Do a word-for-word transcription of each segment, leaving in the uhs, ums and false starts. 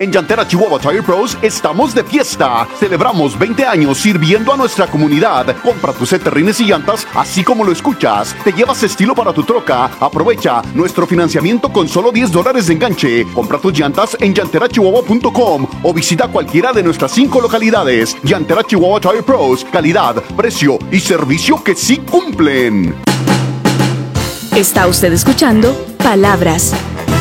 En Llantera Chihuahua Tire Pros estamos de fiesta. Celebramos veinte años sirviendo a nuestra comunidad. Compra tus terrines y llantas así como lo escuchas. Te llevas estilo para tu troca. Aprovecha nuestro financiamiento con solo diez dólares de enganche. Compra tus llantas en llantera chihuahua punto com o visita cualquiera de nuestras cinco localidades. Llantera Chihuahua Tire Pros. Calidad, precio y servicio que sí cumplen. Está usted escuchando Palabras.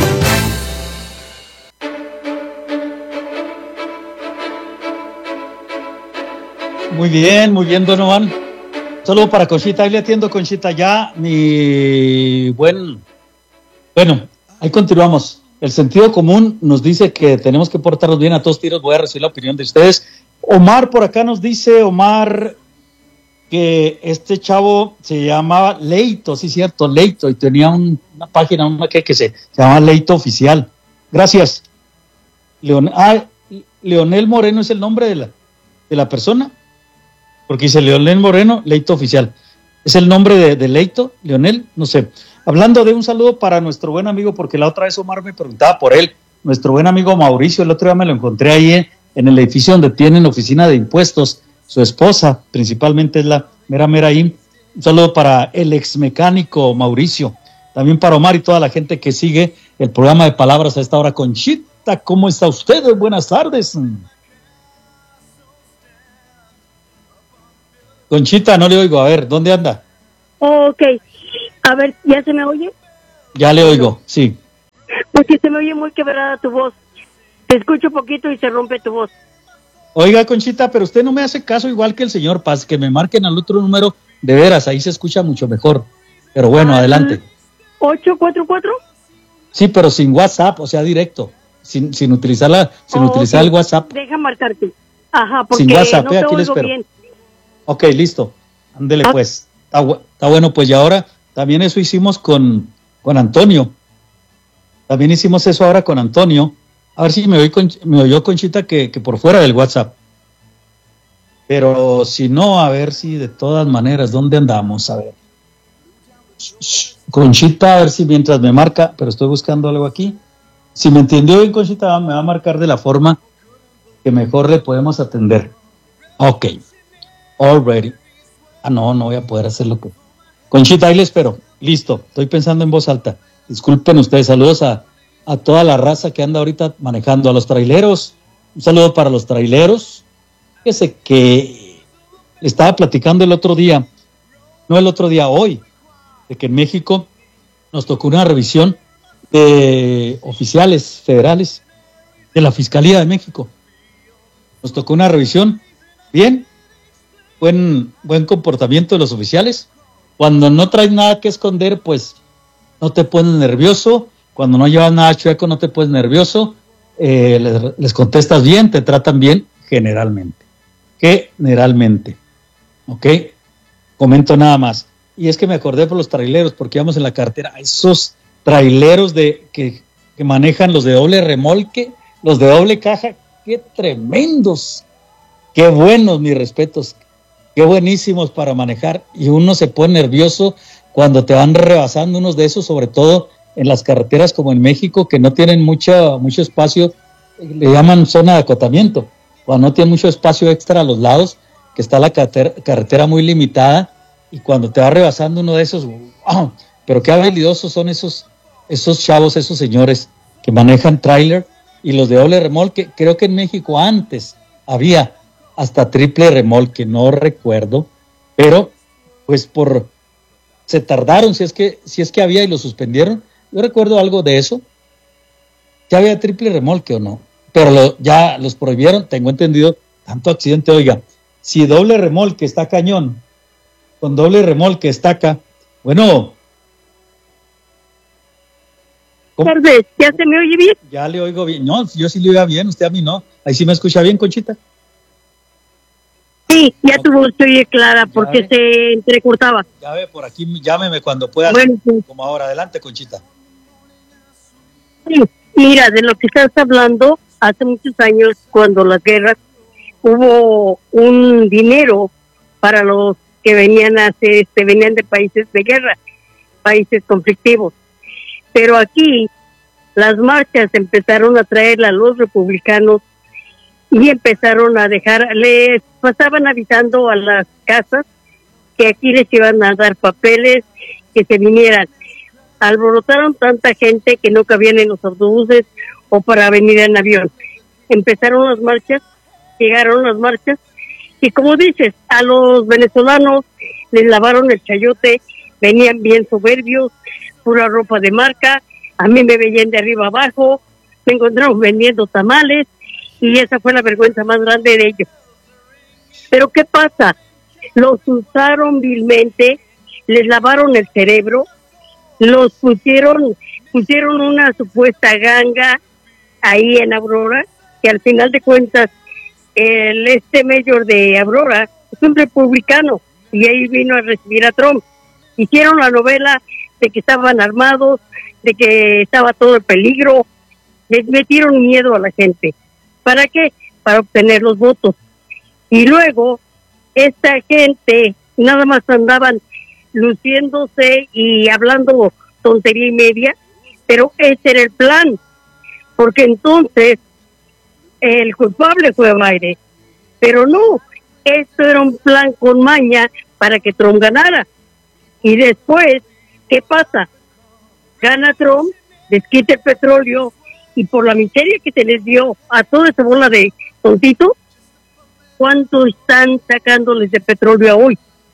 Muy bien, muy bien, Donovan. Un saludo para Conchita. Ahí le atiendo, Conchita, ya. Mi buen... Bueno, ahí continuamos. El sentido común nos dice que tenemos que portarnos bien a todos tiros. Voy a recibir la opinión de ustedes. Omar por acá nos dice, Omar, que este chavo se llamaba Leito, sí, cierto, Leito, y tenía un, una página, una que, que se, se llama Leito Oficial. Gracias. Leon, ah, Leonel Moreno es el nombre de la, de la persona. Porque dice Leonel Moreno, Leito Oficial. ¿Es el nombre de, de Leito, Leonel? No sé. Hablando de un saludo para nuestro buen amigo, porque la otra vez Omar me preguntaba por él, nuestro buen amigo Mauricio, el otro día me lo encontré ahí en, en el edificio donde tienen oficina de impuestos, su esposa principalmente es la mera mera ahí. Un saludo para el ex mecánico Mauricio, también para Omar y toda la gente que sigue el programa de Palabras a esta hora. Conchita, ¿cómo está usted? Buenas tardes. Conchita, no le oigo. A ver, ¿dónde anda? Ok. A ver, ¿ya se me oye? Ya le oigo, sí. Porque se me oye muy quebrada tu voz. Te escucho poquito y se rompe tu voz. Oiga, Conchita, pero usted no me hace caso igual que el señor Paz, que me marquen al otro número, de veras, ahí se escucha mucho mejor. Pero bueno, ah, adelante. ¿ocho cuatro cuatro? Sí, pero sin WhatsApp, o sea, directo, sin, sin utilizar, la, sin oh, utilizar okay. el WhatsApp. Deja marcarte. Ajá, porque sin WhatsApp, no eh, te aquí le oigo espero. Bien. Ok, listo. Ándele ah. pues. Está, está bueno, pues y ahora también eso hicimos con, con Antonio. También hicimos eso ahora con Antonio. A ver si me, oí con, me oyó Conchita que, que por fuera del WhatsApp. Pero si no, a ver si de todas maneras, ¿dónde andamos? A ver. Conchita, a ver si mientras me marca, pero estoy buscando algo aquí. Si me entendió bien, Conchita, me va a marcar de la forma que mejor le podemos atender. Ok. Already. Ah, no, no voy a poder hacer lo que... Conchita, ahí le espero. Listo, estoy pensando en voz alta. Disculpen ustedes, saludos a, a toda la raza que anda ahorita manejando, a los traileros. Un saludo para los traileros. Fíjese que estaba platicando el otro día, no el otro día, hoy, de que en México nos tocó una revisión de oficiales federales de la Fiscalía de México. Nos tocó una revisión, bien, buen, buen comportamiento de los oficiales. Cuando no traes nada que esconder, pues no te pones nervioso. Cuando no llevas nada chueco, no te pones nervioso. Eh, les, les contestas bien, te tratan bien, generalmente. Generalmente. ¿Ok? Comento nada más. Y es que me acordé por los traileros, porque íbamos en la carretera, esos traileros de, que, que manejan los de doble remolque, los de doble caja, qué tremendos, qué buenos, mis respetos, qué buenísimos para manejar. Y uno se pone nervioso cuando te van rebasando unos de esos, sobre todo en las carreteras como en México, que no tienen mucho, mucho espacio, le llaman zona de acotamiento, cuando no tiene mucho espacio extra a los lados, que está la carretera, carretera muy limitada, y cuando te va rebasando uno de esos, ¡wow! Pero qué habilidosos son esos, esos chavos, esos señores que manejan tráiler y los de doble remolque. Creo que en México antes había hasta triple remolque, no recuerdo, pero pues por se tardaron, si es que, si es que había y lo suspendieron. Yo recuerdo algo de eso, ya había triple remolque o no, pero lo, ya los prohibieron, tengo entendido, tanto accidente. Oiga, si doble remolque está cañón, con doble remolque está acá, bueno. Tardes, ¿ya se me oye bien? Ya le oigo bien, no, yo sí le oigo bien, usted a mí no, ahí sí me escucha bien, Conchita. Sí, ya tu voz se oye clara porque se entrecortaba. Ya ve, por aquí llámeme cuando pueda, bueno, sí. Como ahora, adelante, Conchita. Sí, mira, de lo que estás hablando, hace muchos años, cuando las guerras, hubo un dinero para los que venían a hacer, este, venían de países de guerra, países conflictivos. Pero aquí, las marchas empezaron a traer a los republicanos y empezaron a dejar, les pasaban avisando a las casas que aquí les iban a dar papeles, que se vinieran. Alborotaron tanta gente que no cabían en los autobuses o para venir en avión. Empezaron las marchas, llegaron las marchas, y como dices, a los venezolanos les lavaron el chayote, venían bien soberbios, pura ropa de marca, a mí me veían de arriba abajo, me encontraron vendiendo tamales, y esa fue la vergüenza más grande de ellos. Pero ¿qué pasa? Los usaron vilmente, les lavaron el cerebro, los pusieron, pusieron una supuesta ganga ahí en Aurora, que al final de cuentas el este mayor de Aurora es un republicano y ahí vino a recibir a Trump. Hicieron la novela de que estaban armados, de que estaba todo el peligro, les metieron miedo a la gente. ¿Para qué? Para obtener los votos. Y luego esta gente nada más andaban luciéndose y hablando tontería y media, pero ese era el plan, porque entonces el culpable fue Biden, pero no, esto era un plan con maña para que Trump ganara. Y después, ¿qué pasa? Gana Trump, les quita el petróleo, y por la miseria que se les dio a toda esa bola de tontitos, ¿cuánto están sacándoles de petróleo a hoy?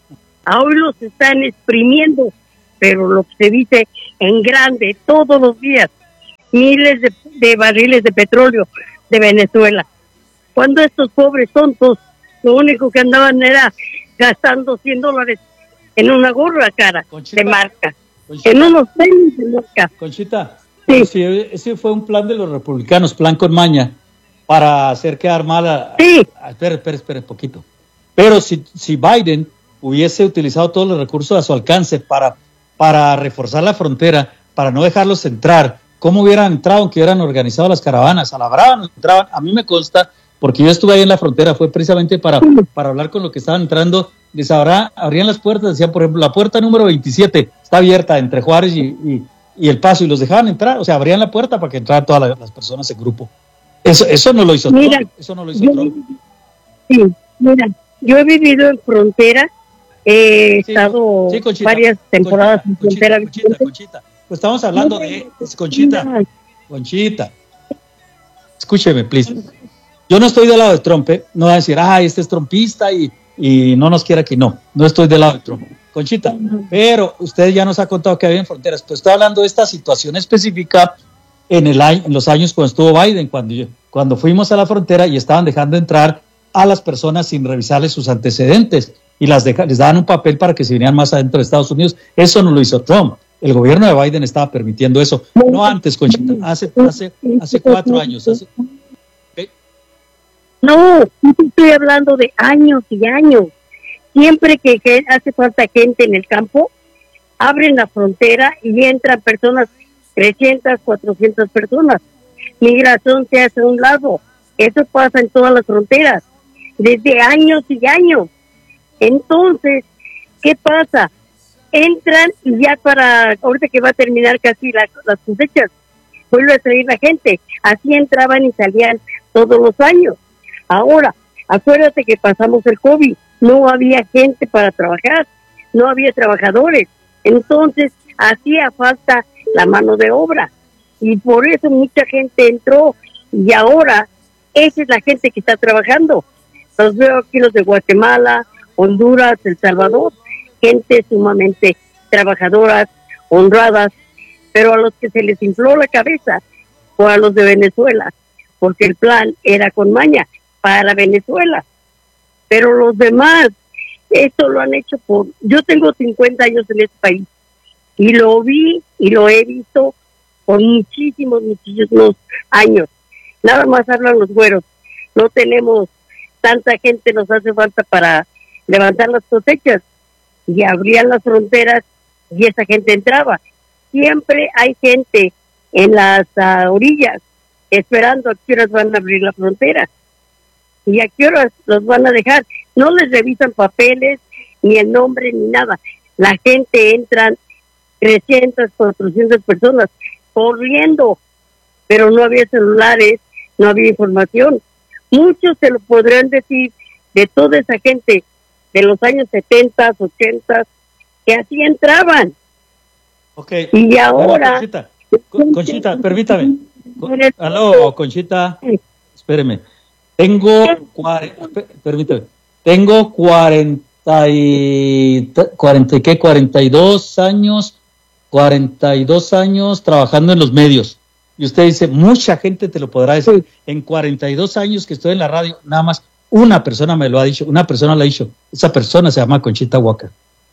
A hoy los están exprimiendo, pero lo que se dice en grande todos los días, miles de, de barriles de petróleo de Venezuela. Cuando estos pobres tontos, lo único que andaban era gastando cien dólares en una gorra cara, Conchita, de marca, Conchita, en unos tenis de marca. Conchita, sí. Sí, ese fue un plan de los republicanos, plan con maña, para hacer quedar mal a... Sí. a espera, espera, espera un poquito. Pero si, si Biden hubiese utilizado todos los recursos a su alcance para, para reforzar la frontera, para no dejarlos entrar, ¿cómo hubieran entrado aunque hubieran organizado las caravanas? A la brava no entraban. A mí me consta, porque yo estuve ahí en la frontera, fue precisamente para, para hablar con los que estaban entrando. Les habrá, abrían las puertas, decían, por ejemplo, la puerta número veintisiete está abierta entre Juárez y, y, y El Paso, y los dejaban entrar, o sea, abrían la puerta para que entraran todas las, las personas en grupo. Eso, eso no lo hizo mira, Trump. Eso no lo hizo yo, Trump. Sí, mira, yo he vivido en frontera, he sí, estado sí, Conchita, varias temporadas Conchita, en frontera. Conchita, Conchita, Conchita. Pues estamos hablando de Conchita, Conchita. Escúcheme, please. Yo no estoy del lado de Trump, ¿eh? No va a decir, ay, este es trumpista y, y no nos quiere aquí. No, no estoy del lado de Trump. Conchita, pero usted ya nos ha contado que había en fronteras, pues estoy hablando de esta situación específica en, el año, en los años cuando estuvo Biden, cuando, yo, cuando fuimos a la frontera y estaban dejando entrar a las personas sin revisarles sus antecedentes y las deja, les daban un papel para que se vinieran más adentro de Estados Unidos. Eso no lo hizo Trump. El gobierno de Biden estaba permitiendo eso. No antes, Conchita, hace, hace, hace cuatro años. Hace... ¿Okay? No, estoy hablando de años y años. Siempre que, que hace falta gente en el campo, abren la frontera y entran personas, trescientas, cuatrocientas personas. Migración se hace a un lado. Eso pasa en todas las fronteras, desde años y años. Entonces, ¿qué pasa? Entran y ya para, ahorita que va a terminar casi la, las cosechas, vuelve a salir la gente. Así entraban y salían todos los años. Ahora, acuérdate que pasamos el COVID, no había gente para trabajar, no había trabajadores. Entonces, hacía falta la mano de obra. Y por eso mucha gente entró y ahora esa es la gente que está trabajando. Los veo aquí los de Guatemala, Honduras, El Salvador, gente sumamente trabajadoras, honradas, pero a los que se les infló la cabeza fue a los de Venezuela, porque el plan era con maña para Venezuela. Pero los demás, esto lo han hecho por... Yo tengo cincuenta años en este país y lo vi y lo he visto por muchísimos, muchísimos años. Nada más hablan los güeros. No tenemos tanta gente, nos hace falta para levantar las cosechas. Y abrían las fronteras y esa gente entraba. Siempre hay gente en las uh, orillas esperando a qué horas van a abrir la frontera y a qué horas los van a dejar. No les revisan papeles, ni el nombre, ni nada. La gente entran trescientas, cuatrocientas personas corriendo pero no había celulares, no había información. Muchos se lo podrían decir de toda esa gente de los años setenta, ochenta, que así entraban. Okay. Y ahora... Conchita, Con, Conchita, permítame. Con, aló, Conchita, espéreme. Tengo, cuarenta, permítame, tengo cuarenta y, cuarenta, ¿qué? cuarenta y dos años, cuarenta y dos años trabajando en los medios. Y usted dice, mucha gente te lo podrá decir. En cuarenta y dos años que estoy en la radio, nada más una persona me lo ha dicho, una persona lo ha dicho. Esa persona se llama Conchita Walker.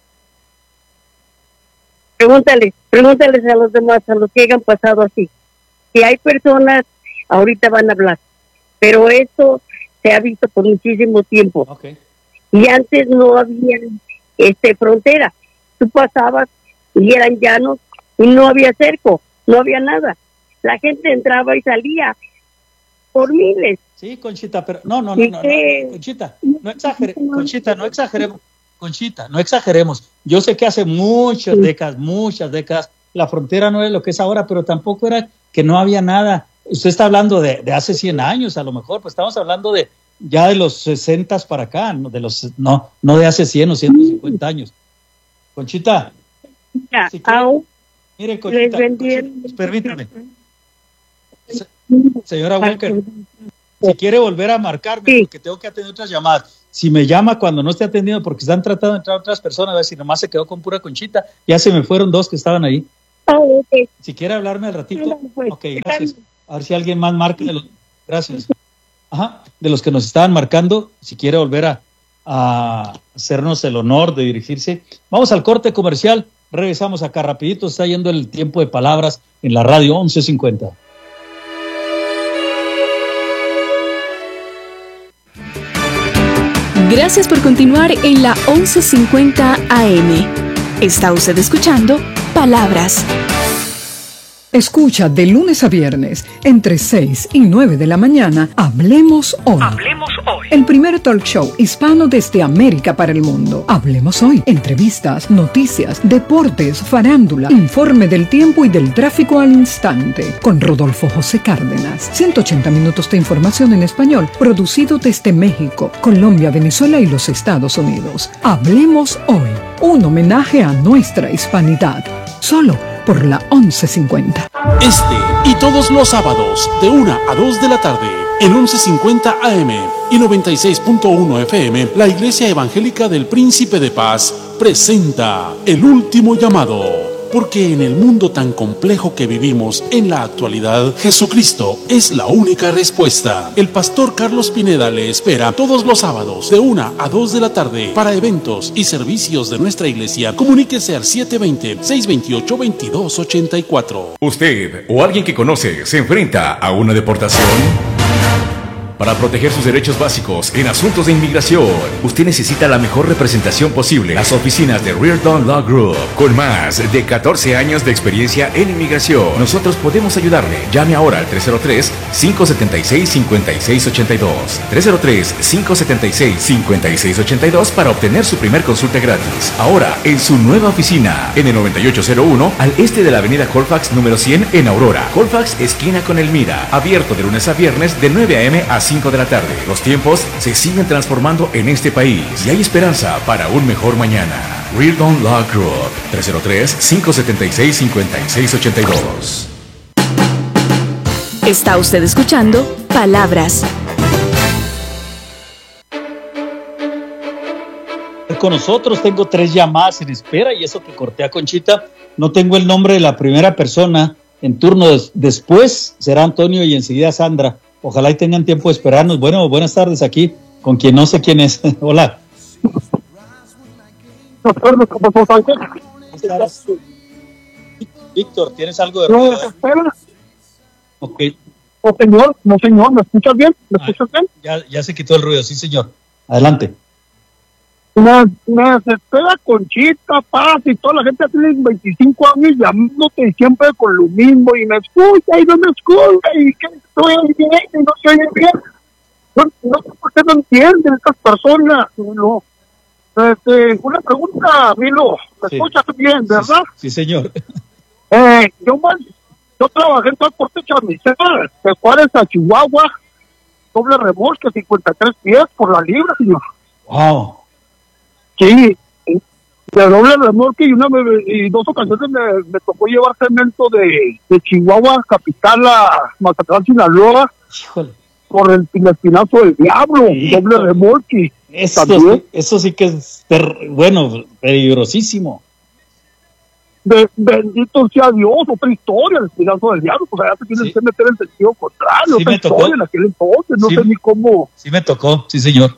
Pregúntale, pregúntales a los demás, a los que hayan pasado así. Si hay personas, ahorita van a hablar. Pero esto se ha visto por muchísimo tiempo. Okay. Y antes no había este, frontera. Tú pasabas y eran llanos y no había cerco, no había nada. La gente entraba y salía por miles. Sí, Conchita, pero no, no, no, no, no, Conchita, no exagere, Conchita, no exageremos, Conchita, no exageremos. Yo sé que hace muchas décadas, muchas décadas, la frontera no es lo que es ahora, pero tampoco era que no había nada. Usted está hablando de, de hace cien años, a lo mejor, pues estamos hablando de ya de los sesentas para acá, no de los, no, no de hace cien o ciento cincuenta años. Conchita, ya, si quiere, aún mire, Conchita, Conchita, permítame. Se, señora Walker, si quiere volver a marcarme, sí, porque tengo que atender otras llamadas. Si me llama cuando no esté atendido, porque están tratando de entrar otras personas, a ver si nomás se quedó con pura Conchita. Ya se me fueron dos que estaban ahí. Oh, okay. Si quiere hablarme al ratito. Ok, gracias. A ver si alguien más marca. De los, gracias. Ajá, de los que nos estaban marcando, si quiere volver a, a hacernos el honor de dirigirse. Vamos al corte comercial. Regresamos acá rapidito. Está yendo el tiempo de palabras en la radio once cincuenta. Gracias por continuar en la once cincuenta A M. Está usted escuchando Palabras. Escucha de lunes a viernes, entre seis y nueve de la mañana, Hablemos Hoy. Hablemos Hoy. El primer talk show hispano desde América para el mundo. Hablemos Hoy. Entrevistas, noticias, deportes, farándula, informe del tiempo y del tráfico al instante. Con Rodolfo José Cárdenas. ciento ochenta minutos de información en español, producido desde México, Colombia, Venezuela y los Estados Unidos. Hablemos Hoy. Un homenaje a nuestra hispanidad. Solo por la once cincuenta. Este y todos los sábados de una a dos de la tarde en once cincuenta A M y noventa y seis punto uno F M, la Iglesia Evangélica del Príncipe de Paz presenta El Último Llamado. Porque en el mundo tan complejo que vivimos en la actualidad, Jesucristo es la única respuesta. El pastor Carlos Pineda le espera todos los sábados de una a dos de la tarde para eventos y servicios de nuestra iglesia. Comuníquese al siete dos cero, seis dos ocho, dos dos ocho cuatro. ¿Usted o alguien que conoce se enfrenta a una deportación? Para proteger sus derechos básicos en asuntos de inmigración, usted necesita la mejor representación posible. Las oficinas de Reardon Law Group, con más de catorce años de experiencia en inmigración. Nosotros podemos ayudarle. Llame ahora al tres cero tres, cinco siete seis, cinco seis ocho dos. tres cero tres, cinco siete seis, cinco seis ocho dos para obtener su primer consulta gratis. Ahora, en su nueva oficina, en el noventa y ocho cero uno, al este de la avenida Colfax número cien, en Aurora. Colfax, esquina con Elmira. Abierto de lunes a viernes, de nueve a m a cinco de la tarde. Los tiempos se siguen transformando en este país y hay esperanza para un mejor mañana. Reardon Law Group, tres cero tres, cinco siete seis, cinco seis ocho dos. Está usted escuchando Palabras. Con nosotros tengo tres llamadas en espera y eso que corté a Conchita. No tengo el nombre de la primera persona en turno. Después será Antonio y enseguida Sandra. Ojalá y tengan tiempo de esperarnos. Bueno, buenas tardes aquí con quien no sé quién es. Hola. Víctor, ¿tienes algo de ruido? No, espera. Ok. No, señor, no, señor, ¿me escuchas bien? ¿Me ah, escuchas bien? Ya, ya se quitó el ruido, sí, señor. Adelante. Me, me desespera Conchita, Paz y toda la gente tiene veinticinco años llamándote siempre con lo mismo y me escucha y no me escucha y que estoy bien y no se oye bien. No, no sé por qué no entienden estas personas. No. Este, una pregunta, Milo, me sí. escuchas bien, ¿verdad? Sí, sí señor. Eh, yo, man, Yo trabajé en transporte chamisera, de Juárez a Chihuahua, doble remolque, cincuenta y tres pies por la libra, señor. Wow. Sí, de doble remolque y una y dos ocasiones me, me tocó llevar cemento de, de Chihuahua, capital, a Mazatlán, Sinaloa. Híjole. Por el, el espinazo del diablo, Híjole. doble remolque. Eso sí, eso sí que es, per, bueno, peligrosísimo. De, bendito sea Dios, otra historia, el espinazo del diablo, pues allá te tienes Sí. que meter en sentido contrario, Sí otra me tocó. historia en aquel entonces, no Sí. sé ni cómo. Sí me tocó, sí señor.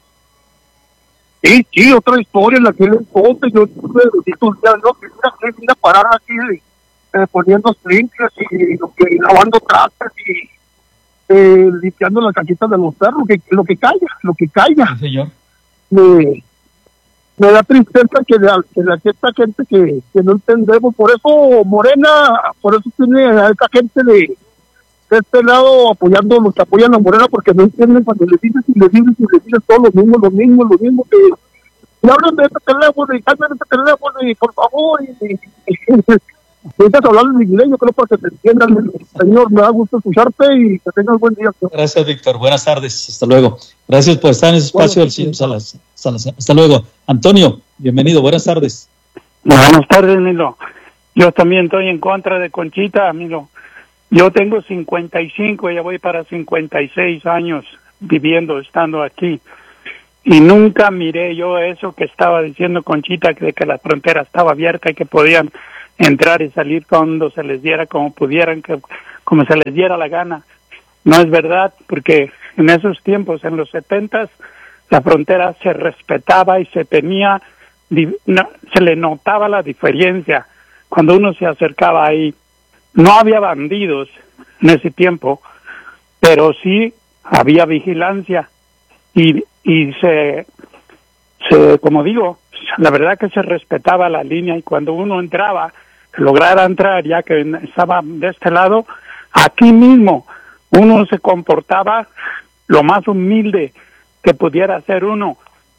Sí, sí, otra historia en aquel entonces, yo bendito sea Dios, que mira, que vine a parar aquí eh, poniendo sprinklers y, lo que, lavando trastes y eh, limpiando las cajitas de los perros, que, lo que caiga, lo que caiga. Sí señor. Me, me da tristeza que la, que la que esta gente que, que no entendemos, por eso Morena, por eso tiene a esta gente de, de este lado apoyando, los que apoyan a Morena, porque no entienden cuando les dices y les dices y les dices todo lo mismo, lo mismo, lo mismo, que y hablan de este teléfono y cambian este teléfono y por favor, y, y, y, y estás hablando en inglés, yo creo para que te entiendan, señor, me da gusto escucharte y que tengas buen día. Gracias, Víctor. Buenas tardes. Hasta luego. Gracias por estar en ese espacio Bueno, del señor Salas- Salazar. Hasta luego. Antonio, bienvenido. Buenas tardes. Buenas tardes, Milo. Yo también estoy en contra de Conchita, Milo. Yo tengo cincuenta y cinco, ya voy para cincuenta y seis años viviendo, estando aquí. Y nunca miré yo eso que estaba diciendo Conchita, que de que la frontera estaba abierta y que podían entrar y salir cuando se les diera, como pudieran, que como se les diera la gana. No es verdad, porque en esos tiempos, en los setentas, la frontera se respetaba y se tenía, no, se le notaba la diferencia cuando uno se acercaba ahí. No había bandidos en ese tiempo, pero sí había vigilancia y y se, se como digo, la verdad que se respetaba la línea, y cuando uno entraba, lograra entrar ya que estaba de este lado, aquí mismo uno se comportaba lo más humilde que pudiera ser uno.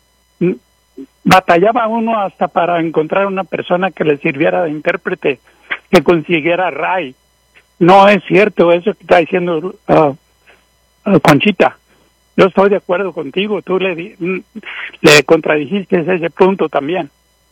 Batallaba uno hasta para encontrar una persona que le sirviera de intérprete, que consiguiera ray. No es cierto eso que está diciendo uh, uh, Conchita. Yo estoy de acuerdo contigo, tú le, di, le contradijiste ese punto también.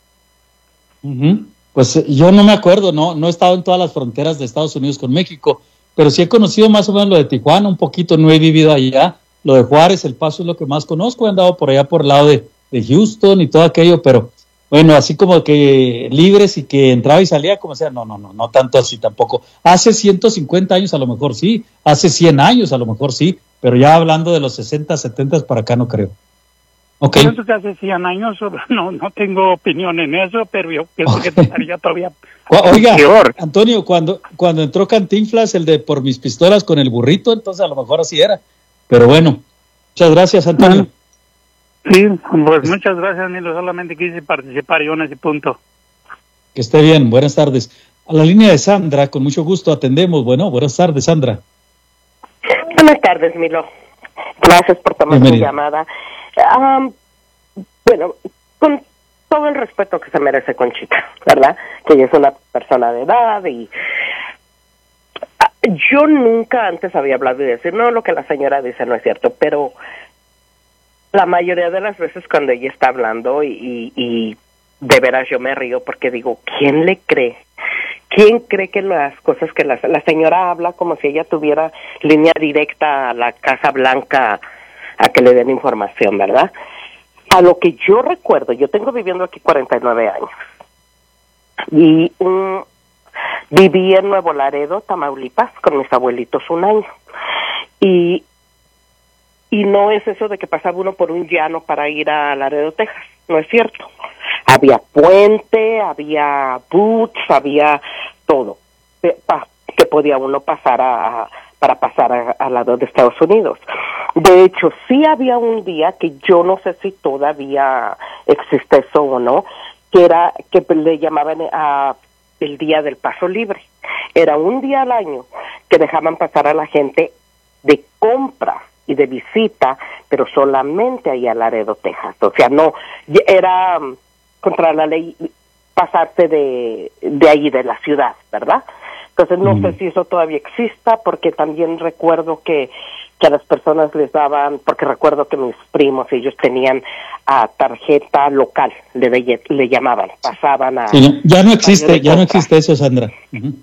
Uh-huh. Pues eh, yo no me acuerdo, no, no he estado en todas las fronteras de Estados Unidos con México, pero sí he conocido más o menos lo de Tijuana, un poquito, no he vivido allá. Lo de Juárez, El Paso es lo que más conozco, he andado por allá por el lado de, de Houston y todo aquello, pero bueno, así como que libres y que entraba y salía, como sea, no, no, no, no tanto así tampoco. Hace ciento cincuenta años a lo mejor sí, hace cien años a lo mejor sí, pero ya hablando de los sesenta, setenta para acá no creo. Okay. Pienso que hace cien años, no, no tengo opinión en eso, pero yo pienso okay. que estaría todavía Oiga, peor. Antonio, cuando, cuando entró Cantinflas, el de Por mis pistolas con el burrito, entonces a lo mejor así era. Pero bueno, muchas gracias, Antonio. Sí, pues muchas gracias, Nilo. Solamente quise participar yo en ese punto. Que esté bien, buenas tardes. A la línea de Sandra, con mucho gusto atendemos. Bueno, buenas tardes, Sandra. Buenas tardes, Milo. Gracias por tomar mi llamada. Um, bueno, con todo el respeto que se merece Conchita, ¿verdad? Que ella es una persona de edad y uh, yo nunca antes había hablado y decir, no, lo que la señora dice no es cierto, pero la mayoría de las veces cuando ella está hablando y, y, y de veras yo me río porque digo, ¿quién le cree? ¿Quién cree que las cosas que la, la señora habla como si ella tuviera línea directa a la Casa Blanca a que le den información, verdad? A lo que yo recuerdo, yo tengo viviendo aquí cuarenta y nueve años y um, viví en Nuevo Laredo, Tamaulipas, con mis abuelitos un año y y no es eso de que pasaba uno por un llano para ir a Laredo, Texas, no es cierto. Había puente, había boots, había todo que podía uno pasar a, para pasar al lado de Estados Unidos. De hecho, sí había un día que yo no sé si todavía existe eso o no, que era que le llamaban a el Día del Paso Libre. Era un día al año que dejaban pasar a la gente de compra y de visita, pero solamente ahí a Laredo, Texas. O sea, no, era contra la ley pasarse de, de ahí, de la ciudad, ¿verdad? Entonces no Mm. sé si eso todavía exista, porque también recuerdo que, que a las personas les daban, porque recuerdo que mis primos, ellos tenían a tarjeta local, le, le, le llamaban, pasaban a... Sí, no, ya no existe, ya no compra. existe eso, Sandra. Ujú.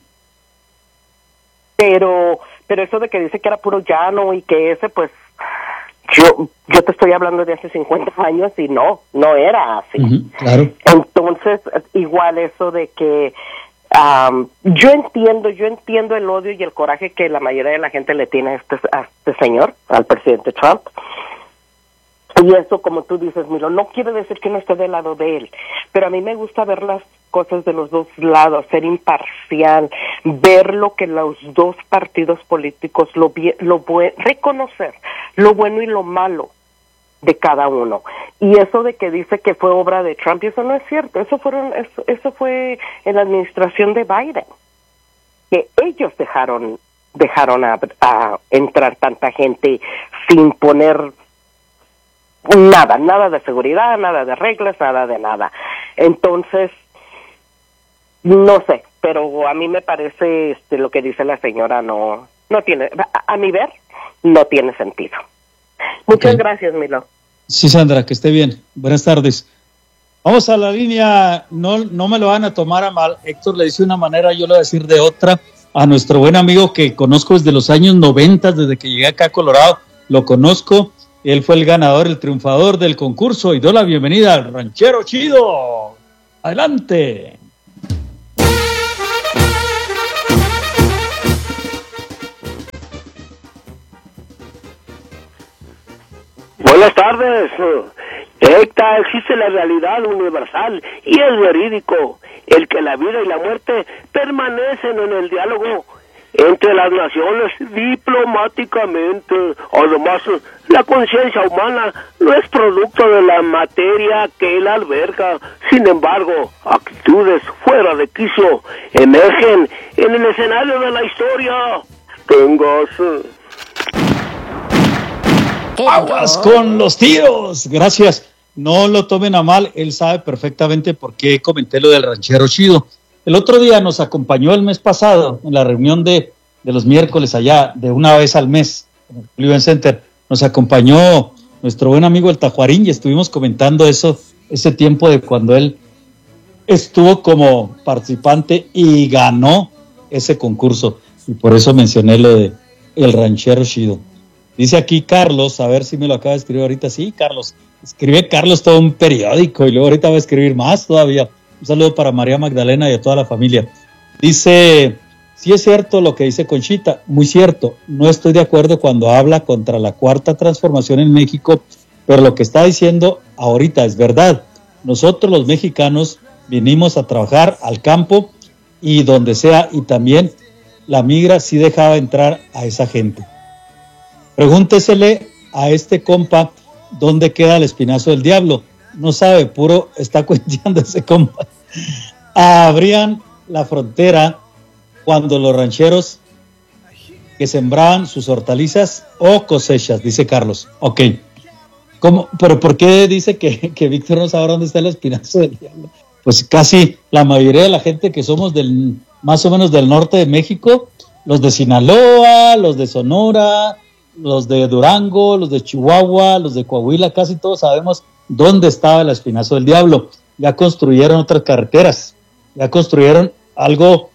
Pero, pero eso de que dice que era puro llano y que ese, pues, yo, yo te estoy hablando de hace cincuenta años y no, no era así. Ujú, claro. Entonces, igual eso de que um, yo entiendo, yo entiendo el odio y el coraje que la mayoría de la gente le tiene a este, a este señor, al presidente Trump. Y eso, como tú dices, Milo, no quiere decir que no esté del lado de él, pero a mí me gusta ver las cosas de los dos lados, ser imparcial, ver lo que los dos partidos políticos, lo, lo buen, reconocer lo bueno y lo malo de cada uno. Y eso de que dice que fue obra de Trump, y eso no es cierto, eso fueron eso, eso fue en la administración de Biden, que ellos dejaron dejaron a, a entrar tanta gente sin poner nada, nada de seguridad, nada de reglas, nada de nada. Entonces, no sé, pero a mí me parece este, lo que dice la señora no no tiene, a, a mi ver, no tiene sentido. Muchas Okay. gracias, Milo. Sí, Sandra, que esté bien. Buenas tardes. Vamos a la línea, no, no me lo van a tomar a mal. Héctor le dice una manera, yo le voy a decir de otra. A nuestro buen amigo que conozco desde los años noventa, desde que llegué acá a Colorado, lo conozco. Él fue el ganador, el triunfador del concurso y doy la bienvenida al Ranchero Chido. Adelante. Buenas tardes. Esta existe la realidad universal y es verídico, el que la vida y la muerte permanecen en el diálogo entre las naciones diplomáticamente. Además, la conciencia humana no es producto de la materia que él alberga. Sin embargo, actitudes fuera de quicio emergen en el escenario de la historia. Tengas... Aguas con los tiros. Gracias. No lo tomen a mal. Él sabe perfectamente por qué comenté lo del Ranchero Chido. El otro día nos acompañó el mes pasado en la reunión de, de los miércoles allá, de una vez al mes, en el Cleveland Center. Nos acompañó nuestro buen amigo el Tajuarín y estuvimos comentando eso, ese tiempo de cuando él estuvo como participante y ganó ese concurso. Y por eso mencioné lo de el Ranchero Chido. Dice aquí Carlos, a ver si me lo acaba de escribir ahorita. Sí, Carlos. Escribe Carlos todo un periódico y luego ahorita va a escribir más todavía. Un saludo para María Magdalena y a toda la familia. Dice, sí es cierto lo que dice Conchita, muy cierto. No estoy de acuerdo cuando habla contra la cuarta transformación en México, pero lo que está diciendo ahorita es verdad. Nosotros los mexicanos vinimos a trabajar al campo y donde sea, y también la migra sí dejaba entrar a esa gente. Pregúntesele a este compa dónde queda el espinazo del diablo. No sabe, puro está cuenteando ese compa. Abrían la frontera cuando los rancheros que sembraban sus hortalizas o cosechas, dice Carlos. Ok. ¿Cómo? ¿Pero por qué dice que, que Víctor no sabe dónde está el espinazo del diablo? Pues casi la mayoría de la gente que somos del más o menos del norte de México, los de Sinaloa, los de Sonora, los de Durango, los de Chihuahua, los de Coahuila, casi todos sabemos dónde estaba el espinazo del diablo. Ya construyeron otras carreteras, ya construyeron algo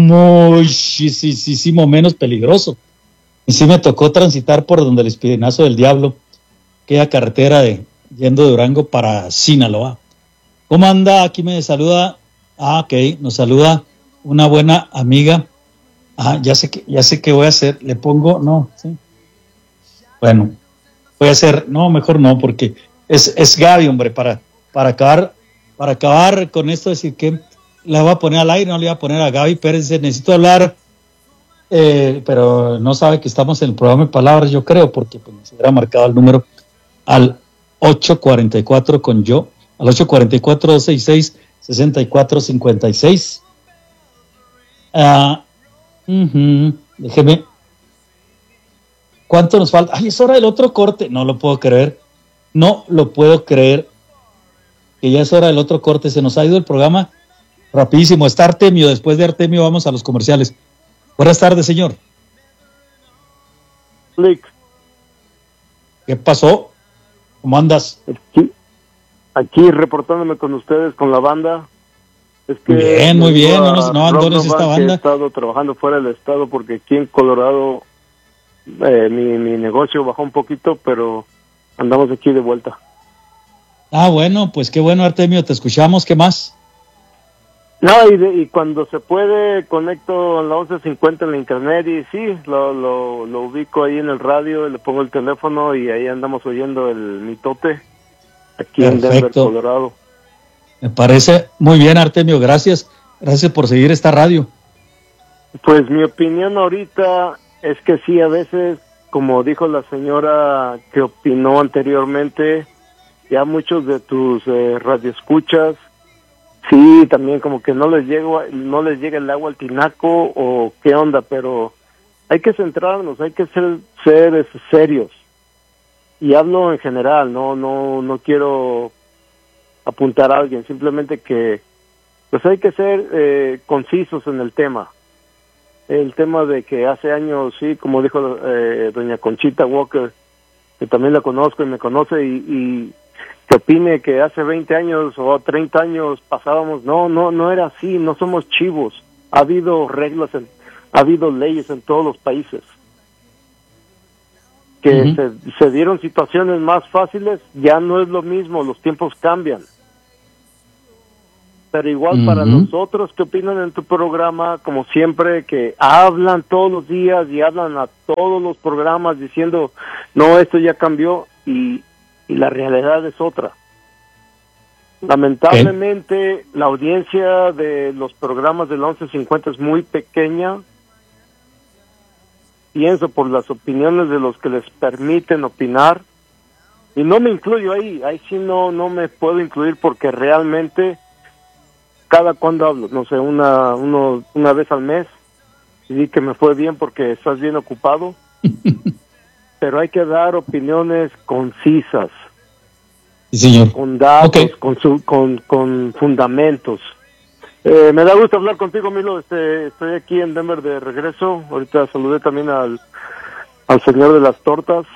muchísimo menos peligroso. Y sí me tocó transitar por donde el espinazo del diablo, aquella carretera de yendo de Durango para Sinaloa. ¿Cómo anda? Aquí me saluda, ah, ok, nos saluda una buena amiga. Ah, ya sé que, ya sé qué voy a hacer, le pongo, no, sí. Bueno, voy a hacer, no, mejor no, porque es, es Gaby, hombre, para, para acabar, para acabar con esto, decir que la voy a poner al aire, no le voy a poner a Gaby Pérez, necesito hablar, eh, pero no sabe que estamos en el programa de palabras, yo creo, porque pues, se hubiera marcado el número al ocho cuarenta y cuatro con yo, al ocho cuarenta y cuatro, dos sesenta y seis, sesenta y cuatro cincuenta y seis. Ah, uh-huh, déjeme. ¿Cuánto nos falta? ¡Ay, es hora del otro corte! No lo puedo creer. No lo puedo creer. Que ya es hora del otro corte. Se nos ha ido el programa rapidísimo. Está Artemio. Después de Artemio vamos a los comerciales. Buenas tardes, señor. Lick. ¿Qué pasó? ¿Cómo andas? Aquí, aquí reportándome con ustedes, con la banda. Es que bien, muy bien, no nos no abandones esta banda. He estado trabajando fuera del estado porque aquí en Colorado eh, mi, mi negocio bajó un poquito, pero andamos aquí de vuelta. Ah, bueno, pues qué bueno, Artemio, te escuchamos, ¿qué más? No, y, de, y cuando se puede conecto en la once cincuenta en la internet y sí, lo, lo, lo ubico ahí en el radio, le pongo el teléfono y ahí andamos oyendo el mitote aquí Perfecto. en Denver, Colorado. Me parece muy bien, Artemio, gracias, gracias por seguir esta radio. Pues mi opinión ahorita es que sí, a veces, como dijo la señora que opinó anteriormente, ya muchos de tus eh, radioescuchas, sí, también como que no les llega, no les llega el agua al tinaco o qué onda, pero hay que centrarnos, hay que ser, ser serios. Y hablo en general, no, no, no quiero apuntar a alguien, simplemente que pues hay que ser eh, concisos en el tema. El tema de que hace años, sí, como dijo eh, doña Conchita Walker, que también la conozco y me conoce, y, y que opine que hace veinte años o treinta años pasábamos, no, no, no era así, no somos chivos. Ha habido reglas, en, ha habido leyes en todos los países. Que uh-huh. se, se dieron situaciones más fáciles, ya no es lo mismo, los tiempos cambian. Pero igual uh-huh. para los otros que opinan en tu programa, como siempre, que hablan todos los días y hablan a todos los programas diciendo, no, esto ya cambió, y, y la realidad es otra. Lamentablemente, ¿Eh? la audiencia de los programas del once cincuenta es muy pequeña. Pienso por las opiniones de los que les permiten opinar, y no me incluyo ahí, ahí sí no, no me puedo incluir porque realmente cada cuando hablo, no sé, una, uno, una vez al mes, y di que me fue bien porque estás bien ocupado, pero hay que dar opiniones concisas, sí, señor. con datos, okay. con, su, con, con fundamentos. Eh, me da gusto hablar contigo, Milo. Este, estoy aquí en Denver de regreso. Ahorita saludé también al, al señor de las tortas,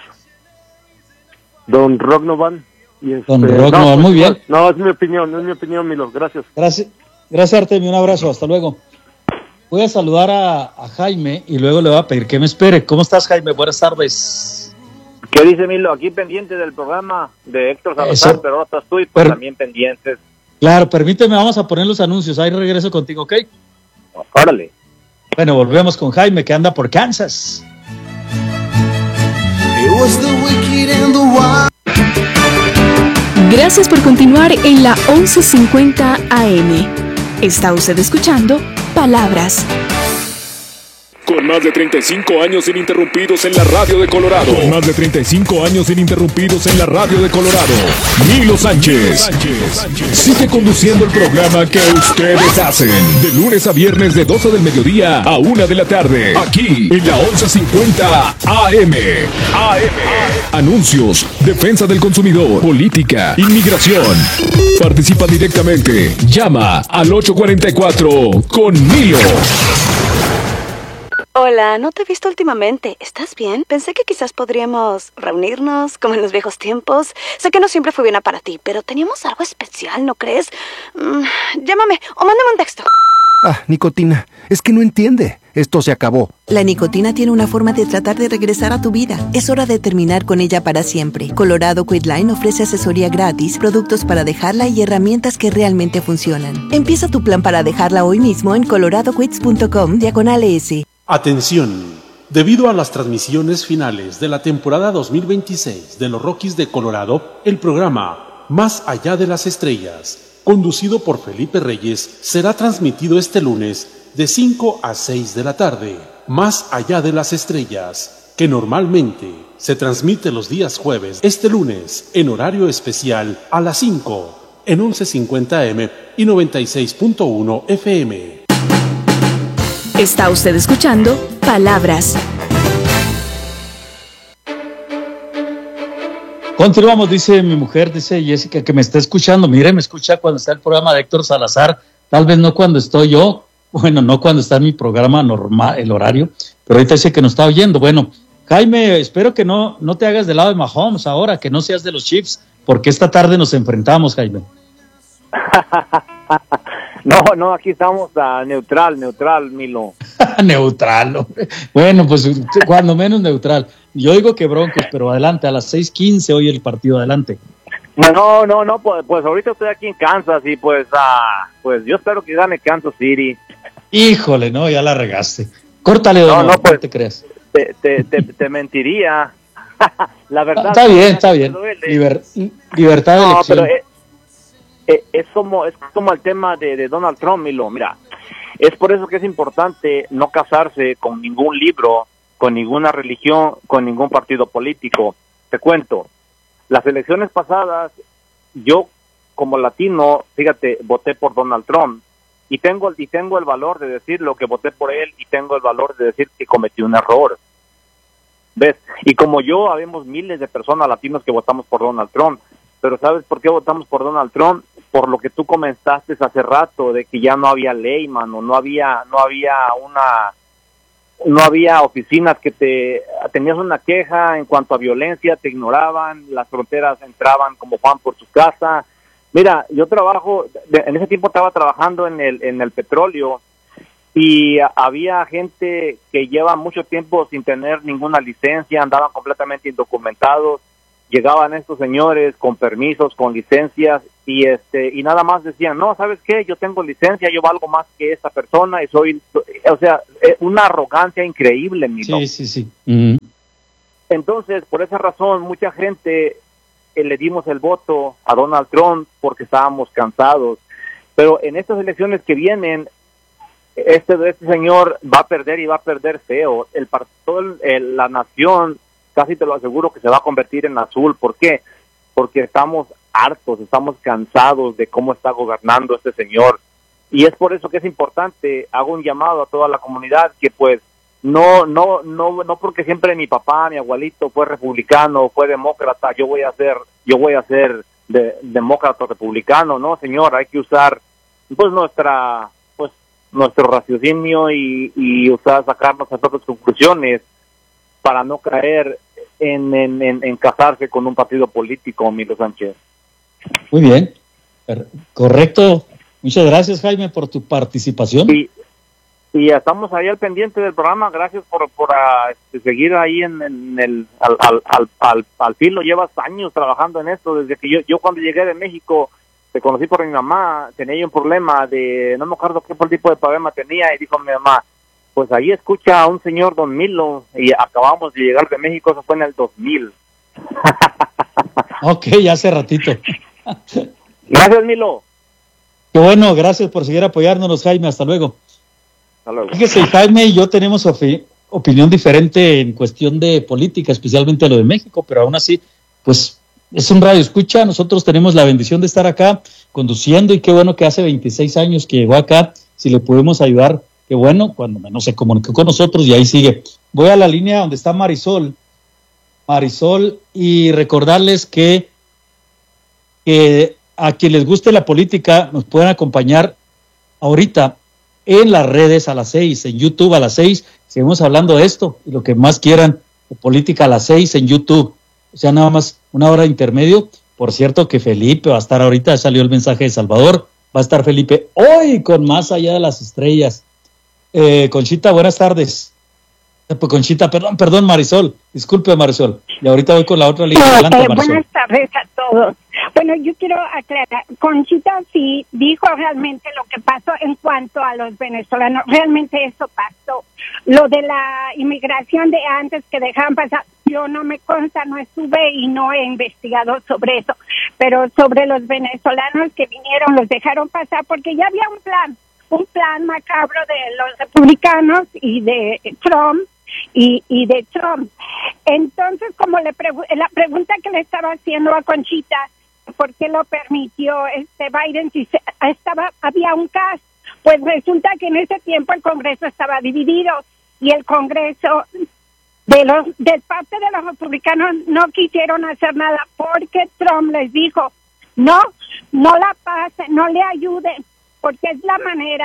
don Rognovan. Y este, don Rognovan, no, muy bien. No, es mi opinión, es mi opinión, Milo. Gracias. Gracias, gracias, Artemio. Un abrazo, hasta luego. Voy a saludar a, a Jaime y luego le voy a pedir que me espere. ¿Cómo estás, Jaime? Buenas tardes. ¿Qué dice, Milo? Aquí pendiente del programa de Héctor Salazar, Eso. pero ahora estás tú y pues pero... también pendientes. Claro, permíteme, vamos a poner los anuncios. Ahí regreso contigo, ¿ok? Órale. Bueno, volvemos con Jaime, que anda por Kansas. Gracias por continuar en la once cincuenta A M. Está usted escuchando Palabras. Con más de treinta y cinco años ininterrumpidos en la radio de Colorado. Con más de treinta y cinco años ininterrumpidos en la radio de Colorado. Milo Sánchez. Milo Sánchez sigue conduciendo el programa que ustedes hacen. De lunes a viernes de doce del mediodía a una de la tarde. Aquí en la once cincuenta A M. A M. Anuncios, defensa del consumidor, política, inmigración. Participa directamente. Llama al ocho cuatro cuatro con Milo. Hola, no te he visto últimamente. ¿Estás bien? Pensé que quizás podríamos reunirnos como en los viejos tiempos. Sé que no siempre fue buena para ti, pero teníamos algo especial, ¿no crees? Mm, llámame o mándame un texto. Ah, nicotina. Es que no entiende. Esto se acabó. La nicotina tiene una forma de tratar de regresar a tu vida. Es hora de terminar con ella para siempre. Colorado Quitline ofrece asesoría gratis, productos para dejarla y herramientas que realmente funcionan. Empieza tu plan para dejarla hoy mismo en coloradoquits punto com diagonal S. Atención, debido a las transmisiones finales de la temporada dos mil veintiséis de los Rockies de Colorado, el programa Más Allá de las Estrellas, conducido por Felipe Reyes, será transmitido este lunes de cinco a seis de la tarde. Más Allá de las Estrellas, que normalmente se transmite los días jueves, este lunes en horario especial a las cinco en once cincuenta A M y noventa y seis punto uno F M. Está usted escuchando Palabras. Continuamos, dice mi mujer, dice Jessica, que me está escuchando. Mire, me escucha cuando está el programa de Héctor Salazar, tal vez no cuando estoy yo, Bueno, no cuando está en mi programa normal, el horario, pero ahorita dice que nos está oyendo. Bueno, Jaime, espero que no, no te hagas del lado de Mahomes ahora, que no seas de los Chiefs, porque esta tarde nos enfrentamos, Jaime. No, no, aquí estamos a neutral, neutral, Milo. Neutral, hombre. Bueno, pues cuando menos neutral. Yo digo que Broncos, pero adelante, a las seis quince hoy el partido, adelante. No, no, no, pues, pues ahorita estoy aquí en Kansas y pues, ah, pues yo espero que gane Kansas City. Híjole, no, ya la regaste. Córtale, no, don, no, pues, no te creas. Te, te, te, te mentiría. La verdad. Está bien, está bien. Liber, libertad de no, elección. Pero es, es como es como el tema de, de Donald Trump, Milo. Mira, es por eso que es importante no casarse con ningún libro, con ninguna religión, con ningún partido político. Te cuento, las elecciones pasadas, yo como latino, fíjate, voté por Donald Trump y tengo y tengo el valor de decir lo que voté por él y tengo el valor de decir que cometí un error. ¿Ves? Y como yo, habemos miles de personas latinos que votamos por Donald Trump. Pero ¿sabes por qué votamos por Donald Trump? Por lo que tú comentaste hace rato, de que ya no había ley, mano, no había, no había una, no había oficinas que te, tenías una queja en cuanto a violencia, te ignoraban, las fronteras entraban como pan por su casa. Mira, yo trabajo, en ese tiempo estaba trabajando en el, en el petróleo, y había gente que lleva mucho tiempo sin tener ninguna licencia, andaban completamente indocumentados, llegaban estos señores con permisos, con licencias, y este y nada más decían, no, ¿sabes qué? Yo tengo licencia, yo valgo más que esta persona, y soy, o sea, una arrogancia increíble, mi Sí, sí, sí. Uh-huh. Entonces, por esa razón, mucha gente eh, le dimos el voto a Donald Trump porque estábamos cansados, pero en estas elecciones que vienen, Este, este señor va a perder y va a perder feo. El partido, el, la nación, casi te lo aseguro que se va a convertir en azul. ¿Por qué? Porque estamos hartos, estamos cansados de cómo está gobernando este señor. Y es por eso que es importante, hago un llamado a toda la comunidad que pues no, no, no, no porque siempre mi papá, mi abuelito fue republicano, fue demócrata, yo voy a ser, yo voy a ser de, demócrata o republicano. No, señor, hay que usar pues nuestra nuestro raciocinio y, y usar, sacar nuestras propias conclusiones para no caer en, en, en, en casarse con un partido político, Milo Sánchez. Muy bien, correcto. Muchas gracias, Jaime, por tu participación. Y, y estamos ahí al pendiente del programa. Gracias por, por uh, este, seguir ahí en, en el al, al, al, al, al filo. Llevas años trabajando en esto. Desde que yo, yo cuando llegué de México, te conocí por mi mamá, tenía yo un problema de, no me acuerdo qué tipo de problema tenía, y dijo mi mamá, pues ahí escucha a un señor don Milo, y acabamos de llegar de México, eso fue en el dos mil. Ok, ya hace ratito. Gracias, Milo. Qué bueno, gracias por seguir apoyándonos, Jaime, hasta luego. Hasta luego. Fíjese, Jaime y yo tenemos opi- opinión diferente en cuestión de política, especialmente lo de México, pero aún así, pues es un radio escucha. Nosotros tenemos la bendición de estar acá conduciendo, y qué bueno que hace veintiséis años que llegó acá. Si le pudimos ayudar, qué bueno, cuando menos se comunicó con nosotros, y ahí sigue. Voy a la línea donde está Marisol. Marisol, y recordarles que, que a quien les guste la política nos pueden acompañar ahorita en las redes a las seis, en YouTube a las seis. Seguimos hablando de esto y lo que más quieran, de política a las seis en YouTube. O sea, nada más una hora de intermedio. Por cierto que Felipe va a estar ahorita, salió el mensaje de Salvador, va a estar Felipe hoy con Más Allá de las Estrellas. Eh, Conchita, buenas tardes. Eh, pues Conchita, perdón, perdón Marisol, disculpe Marisol. Y ahorita voy con la otra línea. Adelante, eh, Marisol. Buenas tardes a todos. Bueno, yo quiero aclarar, Conchita sí dijo realmente lo que pasó en cuanto a los venezolanos, realmente eso pasó. Lo de la inmigración de antes que dejaban pasar, yo no me consta, no estuve y no he investigado sobre eso, pero sobre los venezolanos que vinieron, los dejaron pasar porque ya había un plan, un plan macabro de los republicanos y de Trump, y, y de Trump. Entonces, como le pregu- la pregunta que le estaba haciendo a Conchita, ¿por qué lo permitió este Biden si se, estaba había un caso? Pues resulta que en ese tiempo el Congreso estaba dividido y el Congreso de los de parte de los republicanos no quisieron hacer nada porque Trump les dijo, no, no la pasen, no le ayuden, porque es la manera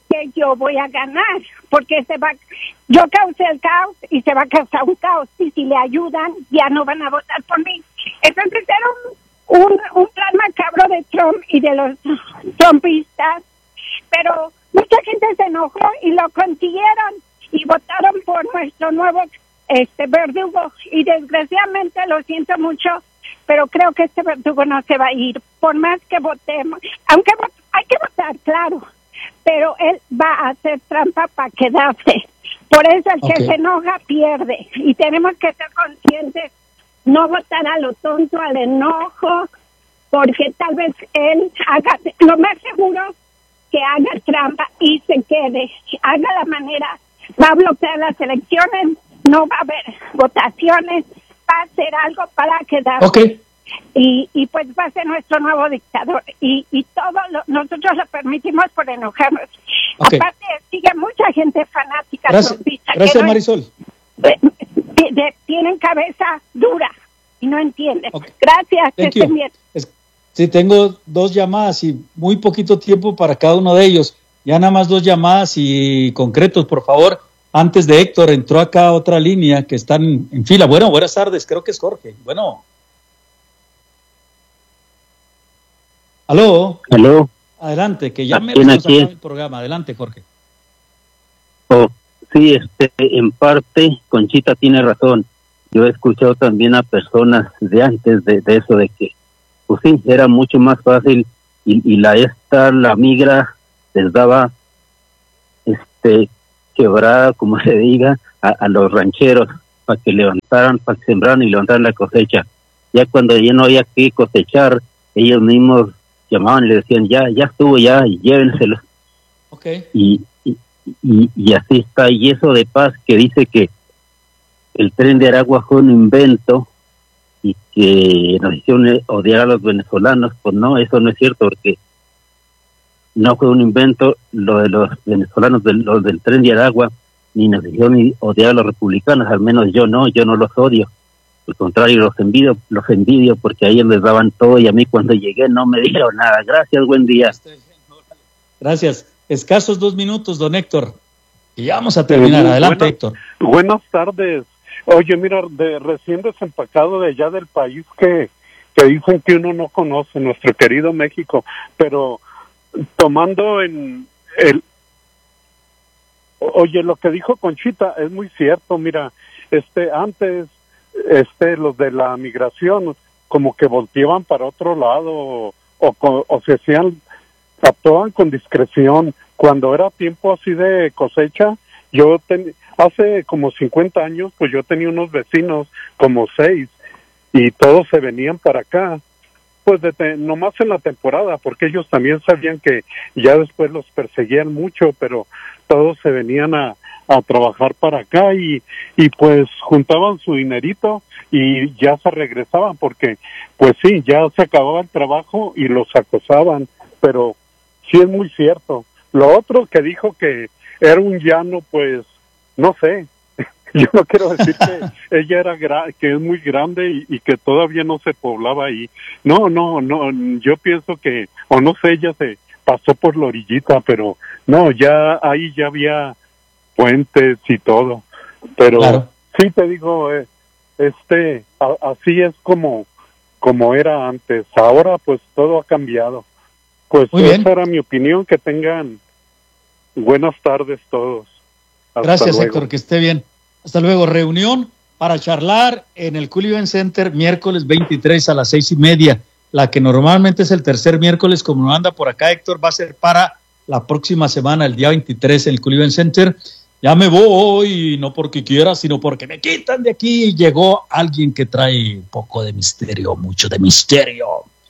que yo voy a ganar, porque se va, yo causé el caos y se va a causar un caos, y si le ayudan ya no van a votar por mí. Entonces era un, un, un plan macabro de Trump y de los trumpistas, pero mucha gente se enojó y lo consiguieron y votaron por nuestro nuevo este verdugo, y desgraciadamente lo siento mucho, pero creo que este verdugo no se va a ir, por más que votemos, aunque vot- hay que votar, claro, pero él va a hacer trampa para quedarse. Por eso el okay. que se enoja pierde, y tenemos que ser conscientes, no votar a lo tonto, al enojo, porque tal vez él haga, lo más seguro que haga trampa y se quede, haga la manera, va a bloquear las elecciones, no va a haber votaciones, va a hacer algo para quedarse. Okay. Y, y pues va a ser nuestro nuevo dictador, y, y todo lo, nosotros lo permitimos por enojarnos. Okay. Aparte sigue mucha gente fanática. Gracias, trompista, gracias no Marisol. Es, de, de, tienen cabeza dura y no entienden. Okay. Gracias, que estén bien. Es, sí, tengo dos llamadas y muy poquito tiempo para cada uno de ellos. Ya nada más dos llamadas y concretos, por favor. Antes de Héctor, entró acá otra línea que están en fila. Bueno, buenas tardes, creo que es Jorge. Bueno. ¿Aló? ¿Aló? Adelante, que ya me aquí el programa. Adelante, Jorge. Oh, sí, este, en parte, Conchita tiene razón. Yo he escuchado también a personas de antes de, de eso, de que, pues sí, era mucho más fácil, y, y la esta, la migra, les daba, este, quebrada, como se diga, a, a los rancheros, para que levantaran, para que sembraran y levantaran la cosecha. Ya cuando ya no había que cosechar, ellos mismos llamaban y le decían, ya, ya estuvo, ya, y llévenselos. Okay. Y, y, y, y así está. Y eso de Paz, que dice que el tren de Aragua fue un invento y que nos hicieron odiar a los venezolanos, pues no, eso no es cierto, porque no fue un invento lo de los venezolanos, de, los del tren de Aragua, ni nos hicieron odiar a los republicanos, al menos yo no, yo no los odio. Al contrario, los envidio, los envidio porque a ellos les daban todo y a mí cuando llegué no me dieron nada. Gracias, buen día. Gracias. Escasos dos minutos, don Héctor. Y ya vamos a terminar. Eh, Adelante, buenas, Héctor. Buenas tardes. Oye, mira, de recién desempacado de allá del país que, que dicen que uno no conoce, nuestro querido México, pero tomando en el... Oye, lo que dijo Conchita es muy cierto. Mira, este antes... este los de la migración como que volteaban para otro lado o, o, o se hacían, actuaban con discreción. Cuando era tiempo así de cosecha, yo ten, hace como cincuenta años, pues yo tenía unos vecinos, como seis, y todos se venían para acá, pues de te, nomás en la temporada, porque ellos también sabían que ya después los perseguían mucho, pero todos se venían a a trabajar para acá y, y pues juntaban su dinerito y ya se regresaban porque pues sí, ya se acababa el trabajo y los acosaban, pero sí es muy cierto. Lo otro que dijo que era un llano, pues no sé, yo no quiero decir que ella era gra- que es muy grande y, y que todavía no se poblaba ahí. No, no, no, yo pienso que, o no sé, ella se pasó por la orillita, pero no, ya ahí ya había puentes y todo, pero claro. Sí te digo, eh, este, a, así es como, como era antes. Ahora pues todo ha cambiado. Pues Muy esa bien. era mi opinión. Que tengan buenas tardes todos. Hasta Gracias, luego. Héctor, que esté bien. Hasta luego. Reunión para charlar en el Cool Event Center miércoles veintitrés a las seis y media. La que normalmente es el tercer miércoles, como no anda por acá Héctor, va a ser para la próxima semana, el día veintitrés, en el Cool Event Center. Ya me voy, no porque quiera, sino porque me quitan de aquí. Llegó alguien que trae un poco de misterio, mucho de misterio.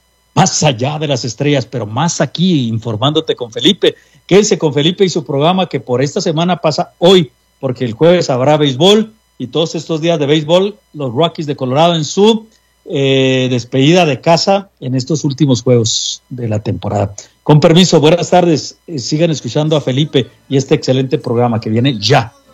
Más allá de las estrellas, pero más aquí, informándote con Felipe. Quédense con Felipe y su programa que por esta semana pasa hoy, porque el jueves habrá béisbol y todos estos días de béisbol, los Rockies de Colorado en su eh, despedida de casa en estos últimos juegos de la temporada. Con permiso, buenas tardes. Eh, sigan escuchando a Felipe y este excelente programa que viene ya.